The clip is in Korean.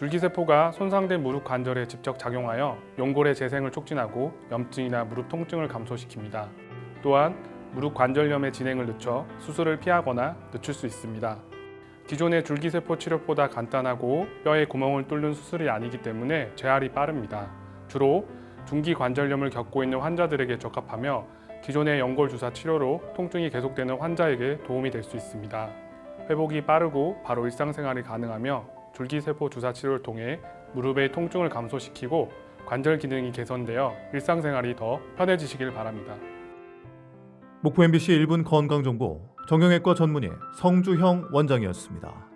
줄기세포가 손상된 무릎 관절에 직접 작용하여 연골의 재생을 촉진하고 염증이나 무릎 통증을 감소시킵니다. 또한 무릎 관절염의 진행을 늦춰 수술을 피하거나 늦출 수 있습니다. 기존의 줄기세포 치료보다 간단하고 뼈에 구멍을 뚫는 수술이 아니기 때문에 재활이 빠릅니다. 주로 중기 관절염을 겪고 있는 환자들에게 적합하며 기존의 연골 주사 치료로 통증이 계속되는 환자에게 도움이 될 수 있습니다. 회복이 빠르고 바로 일상생활이 가능하며 줄기세포 주사 치료를 통해 무릎의 통증을 감소시키고 관절 기능이 개선되어 일상생활이 더 편해지시길 바랍니다. 목포 MBC 1분 건강정보 정형외과 전문의 성주형 원장이었습니다.